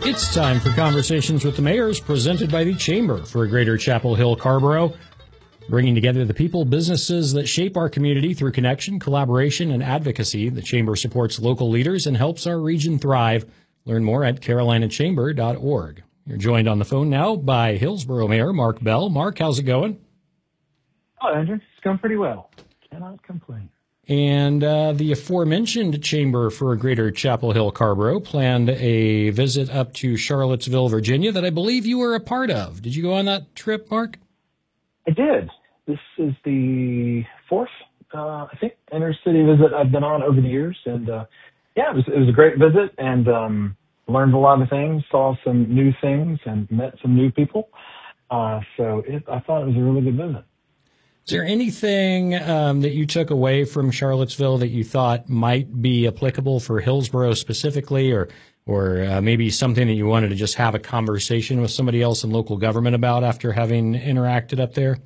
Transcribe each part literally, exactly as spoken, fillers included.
It's time for Conversations with the Mayors, presented by the Chamber for Greater Chapel Hill Carrboro, bringing together the people, businesses that shape our community through connection, collaboration, and advocacy. The Chamber supports local leaders and helps our region thrive. Learn more at carolina chamber dot org. You're joined on the phone now by Hillsboro Mayor Mark Bell. Mark, how's it going? Oh, Andrew, it's going pretty well. Cannot complain. And uh, the aforementioned Chamber for Greater Chapel Hill Carrboro planned a visit up to Charlottesville, Virginia, that I believe you were a part of. Did you go on that trip, Mark? I did. This is the fourth, uh, I think, inner city visit I've been on over the years. And, uh, yeah, it was, it was a great visit and um, learned a lot of things, saw some new things, and met some new people. Uh, so it, I thought it was a really good visit. Is there anything um, that you took away from Charlottesville that you thought might be applicable for Hillsboro specifically, or or uh, maybe something that you wanted to just have a conversation with somebody else in local government about after having interacted up there?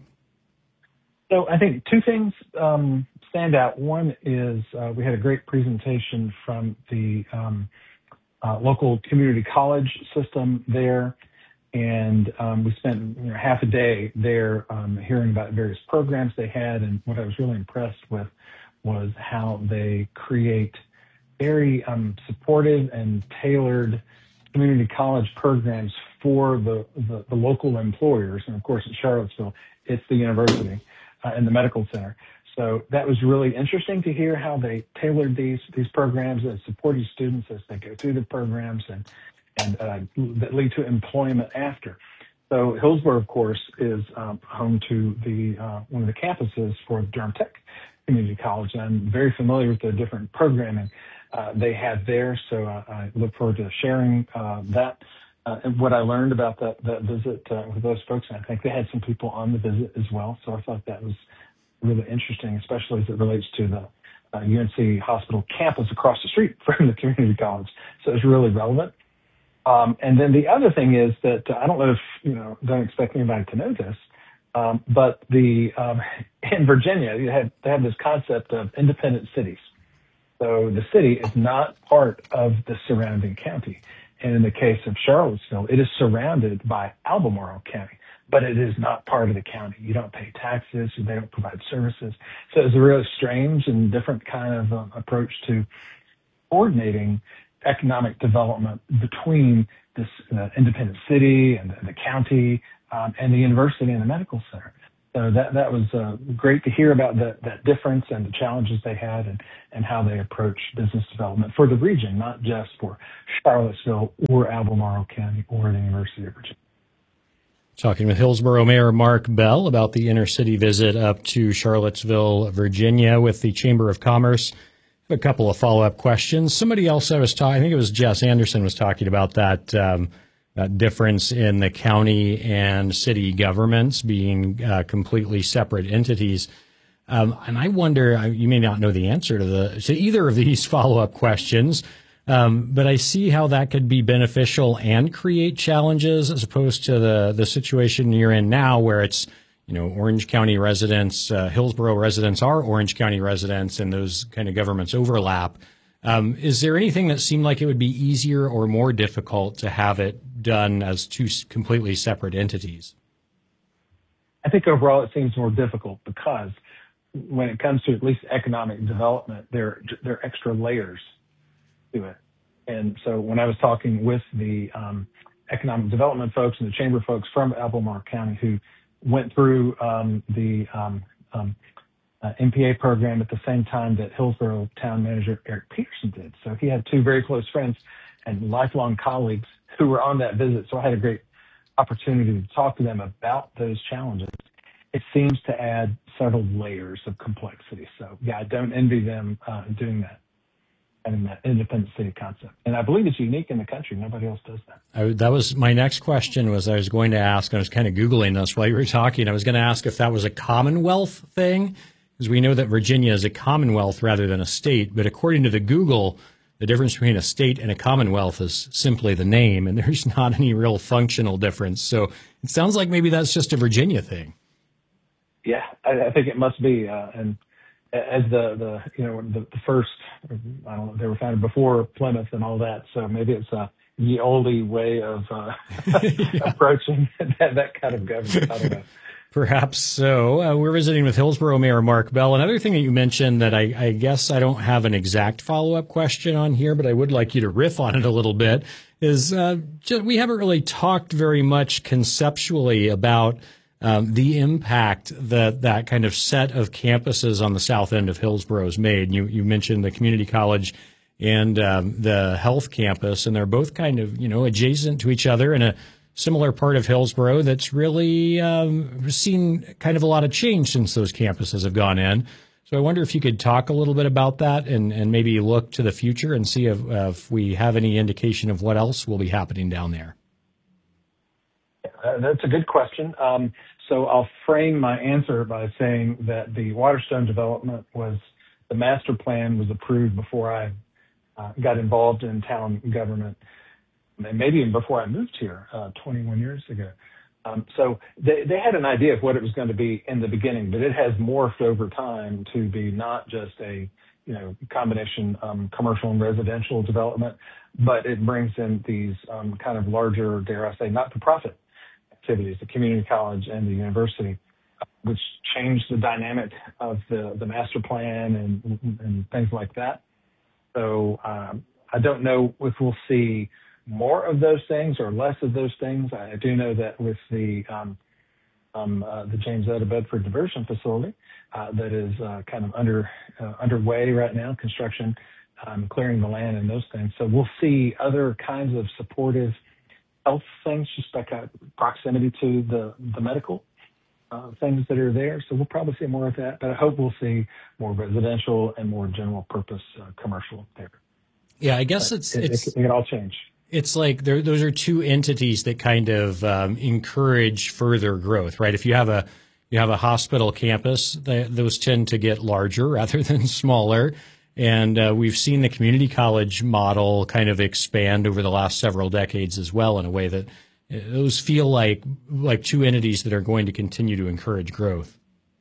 So I think two things um, stand out. One is uh, we had a great presentation from the um, uh, local community college system there. And um, we spent you know, half a day there um, hearing about various programs they had. And what I was really impressed with was how they create very um, supportive and tailored community college programs for the, the, the local employers. And of course, in Charlottesville, it's the university uh, and the medical center. So that was really interesting to hear how they tailored these these programs and supported students as they go through the programs and and uh, that lead to employment after. So Hillsboro, of course, is um, home to the uh, one of the campuses for Durham Tech Community College. And I'm very familiar with the different programming uh, they have there, so uh, I look forward to sharing uh, that uh, and what I learned about that, that visit uh, with those folks. And I think they had some people on the visit as well, so I thought that was really interesting, especially as it relates to the uh, U N C Hospital campus across the street from the community college. So it's really relevant. Um, and then the other thing is that uh, I don't know if, you know, don't expect anybody to know this, um, but the um, in Virginia, you had, they have this concept of independent cities. So the city is not part of the surrounding county. And in the case of Charlottesville, it is surrounded by Albemarle County, but it is not part of the county. You don't pay taxes, they don't provide services. So it's a really strange and different kind of um, approach to coordinating economic development between this uh, independent city and the, the county um, and the university and the medical center. So that that was uh, great to hear about that that difference and the challenges they had and, and how they approach business development for the region, not just for Charlottesville or Albemarle County or the University of Virginia. Talking with Hillsboro Mayor Mark Bell about the inner city visit up to Charlottesville, Virginia with the Chamber of Commerce. A couple of follow-up questions. Somebody else I was talking, I think it was Jess Anderson was talking about that, um, that difference in the county and city governments being uh, completely separate entities. Um, and I wonder, you may not know the answer to the to either of these follow-up questions, um, but I see how that could be beneficial and create challenges as opposed to the the situation you're in now, where it's, you know, Orange County residents, uh, Hillsboro residents are Orange County residents, and those kind of governments overlap. Um, is there anything that seemed like it would be easier or more difficult to have it done as two completely separate entities? I think overall it seems more difficult because when it comes to at least economic development, there, there are extra layers to it. And so when I was talking with the um, economic development folks and the chamber folks from Albemarle County who went through um, the um, um, uh, M P A program at the same time that Hillsboro town manager Eric Peterson did. So he had two very close friends and lifelong colleagues who were on that visit. So I had a great opportunity to talk to them about those challenges. It seems to add several layers of complexity. So yeah, I don't envy them uh, doing that. And that independent city concept. And I believe it's unique in the country. Nobody else does that. I, that was my next question was I was going to ask, I was kind of Googling this while you were talking. I was going to ask if that was a Commonwealth thing, because we know that Virginia is a Commonwealth rather than a state. But according to the Google, the difference between a state and a Commonwealth is simply the name, and there's not any real functional difference. So it sounds like maybe that's just a Virginia thing. Yeah, I, I think it must be. Uh, and as the, the you know, the, the first, I don't know, they were founded before Plymouth and all that. So maybe it's a, ye olde way of uh, yeah. approaching that, that kind of government. I don't know. Perhaps so. Uh, we're visiting with Hillsborough Mayor Mark Bell. Another thing that you mentioned that I, I guess I don't have an exact follow-up question on here, but I would like you to riff on it a little bit, is uh, just, we haven't really talked very much conceptually about um, the impact that that kind of set of campuses on the south end of Hillsborough has made. You, you mentioned the community college and um, the health campus, and they're both kind of, you know, adjacent to each other in a similar part of Hillsborough that's really um, seen kind of a lot of change since those campuses have gone in. So I wonder if you could talk a little bit about that and, and maybe look to the future and see if, uh, if we have any indication of what else will be happening down there. Uh, that's a good question. Um, so I'll frame my answer by saying that the Waterstone development was, the master plan was approved before I uh, got involved in town government, and maybe even before I moved here uh, twenty-one years ago. Um, so they, they had an idea of what it was going to be in the beginning, but it has morphed over time to be not just a, you know, combination um, commercial and residential development, but it brings in these um, kind of larger, dare I say, not-for-profit activities, the community college and the university, which changed the dynamic of the, the master plan and, and things like that. So um, I don't know if we'll see more of those things or less of those things. I do know that with the um, um, uh, the James Etta Bedford Diversion Facility uh, that is uh, kind of under uh, underway right now, construction, um, clearing the land and those things. So we'll see other kinds of supportive health things just by kind of proximity to the, the medical uh, things that are there. So we'll probably see more of that, but I hope we'll see more residential and more general purpose uh, commercial there. Yeah, I guess but it's, it, it's, it, it can all change. It's like there, those are two entities that kind of um, encourage further growth, right? If you have a you have a hospital campus, they, those tend to get larger rather than smaller. And uh, we've seen the community college model kind of expand over the last several decades as well in a way that uh, those feel like like two entities that are going to continue to encourage growth.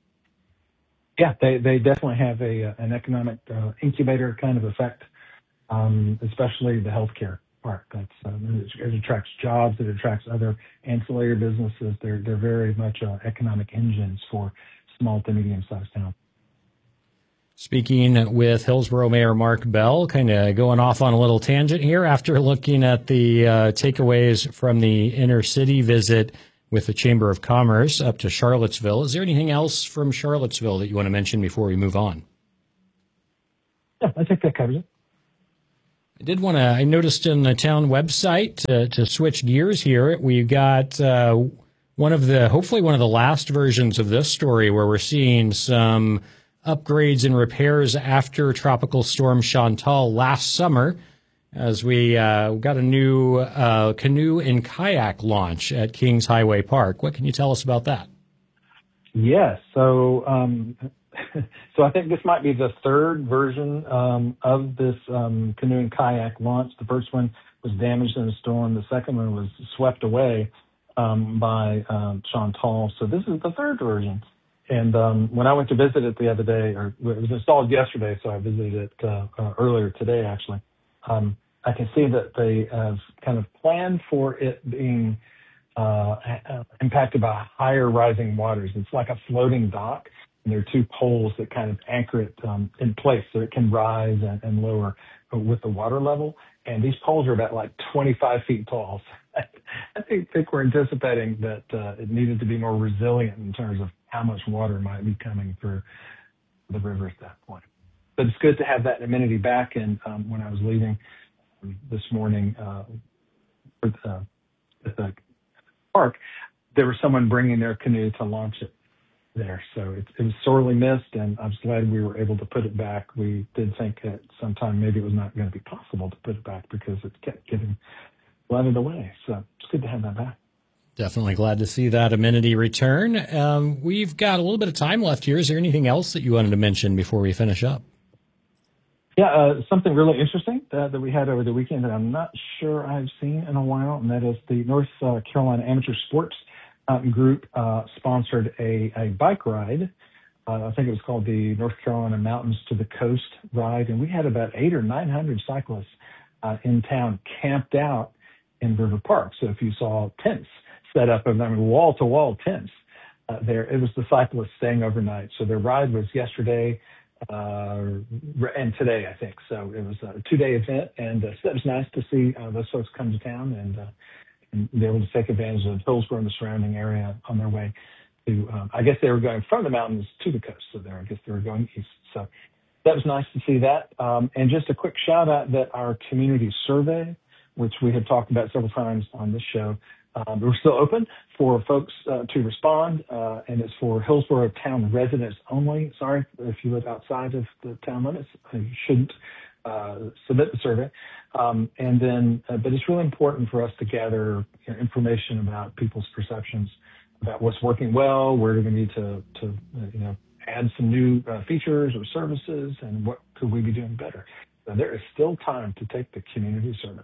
Yeah, they, they definitely have a an economic uh, incubator kind of effect, um, especially the healthcare part. That's uh, it, it attracts jobs, it attracts other ancillary businesses. They're they're very much uh, economic engines for small to medium-sized towns. Speaking with Hillsborough Mayor Mark Bell, kind of going off on a little tangent here after looking at the uh, takeaways from the inner city visit with the Chamber of Commerce up to Charlottesville. Is there anything else from Charlottesville that you want to mention before we move on? Yeah, I think that covers it. I did want to, I noticed in the town website uh, to switch gears here, we got uh, one of the, hopefully one of the last versions of this story where we're seeing some upgrades and repairs after Tropical Storm Chantal last summer, as we uh, got a new uh, canoe and kayak launch at Kings Highway Park. What can you tell us about that? Yes. So, um, so I think this might be the third version um, of this um, canoe and kayak launch. The first one was damaged in a storm. The second one was swept away um, by um, Chantal. So this is the third version. And um, when I went to visit it the other day, or it was installed yesterday, so I visited it uh, uh, earlier today, actually, um, I can see that they have kind of planned for it being uh, impacted by higher rising waters. It's like a floating dock, and there are two poles that kind of anchor it um, in place so it can rise and, and lower with the water level. And these poles are about like twenty-five feet tall. So I think, think we're anticipating that uh, it needed to be more resilient in terms of how much water might be coming through the river at that point. But it's good to have that amenity back. And um, when I was leaving this morning uh, with, uh, at the park, there was someone bringing their canoe to launch it there. So it, it was sorely missed, and I'm just glad we were able to put it back. We did think at some time maybe it was not going to be possible to put it back because it kept getting flooded away. So it's good to have that back. Definitely glad to see that amenity return. Um, we've got a little bit of time left here. Is there anything else that you wanted to mention before we finish up? Yeah, uh, something really interesting uh, that we had over the weekend that I'm not sure I've seen in a while, and that is the North uh, Carolina Amateur Sports uh, Group uh, sponsored a, a bike ride. Uh, I think it was called the North Carolina Mountains to the Coast ride, and we had about eight or nine hundred cyclists uh, in town camped out in River Park. So if you saw tents set up, I mean, wall-to-wall tents uh, there, it was the cyclists staying overnight. So their ride was yesterday uh, and today, I think. So it was a two-day event, and uh, so that was nice to see uh, those folks come to town and, uh, and be able to take advantage of Hillsborough and the surrounding area on their way to, um, I guess they were going from the mountains to the coast. So there, I guess they were going east. So that was nice to see that. Um, and just a quick shout out that our community survey, which we have talked about several times on this show, um, we're still open for folks uh, to respond, uh, and it's for Hillsborough town residents only. Sorry, if you live outside of the town limits, you shouldn't uh, submit the survey. Um, and then, uh, but it's really important for us to gather you know, information about people's perceptions about what's working well, where do we need to, to uh, you know, add some new uh, features or services, and what could we be doing better. So there is still time to take the community survey.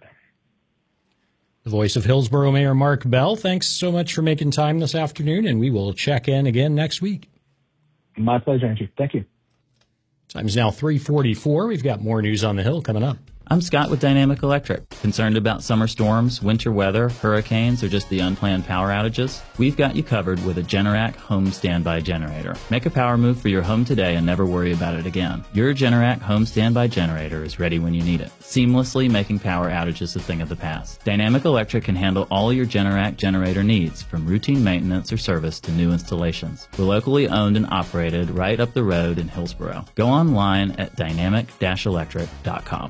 The voice of Hillsborough Mayor Mark Bell, thanks so much for making time this afternoon, and we will check in again next week. My pleasure, Andrew. Thank you. Time's now three forty-four. We've got more news on the Hill coming up. I'm Scott with Dynamic Electric. Concerned about summer storms, winter weather, hurricanes, or just the unplanned power outages? We've got you covered with a Generac home standby generator. Make a power move for your home today and never worry about it again. Your Generac home standby generator is ready when you need it, seamlessly making power outages a thing of the past. Dynamic Electric can handle all your Generac generator needs, from routine maintenance or service to new installations. We're locally owned and operated right up the road in Hillsborough. Go online at dynamic dash electric dot com.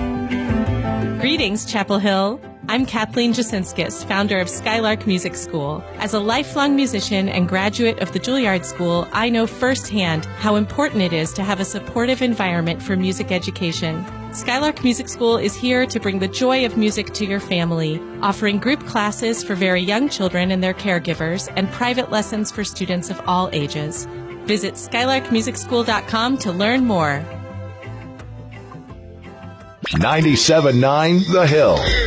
Greetings, Chapel Hill. I'm Kathleen Jasinskis, founder of Skylark Music School. As a lifelong musician and graduate of the Juilliard School, I know firsthand how important it is to have a supportive environment for music education. Skylark Music School is here to bring the joy of music to your family, offering group classes for very young children and their caregivers, and private lessons for students of all ages. Visit skylark music school dot com to learn more. ninety-seven point nine The Hill.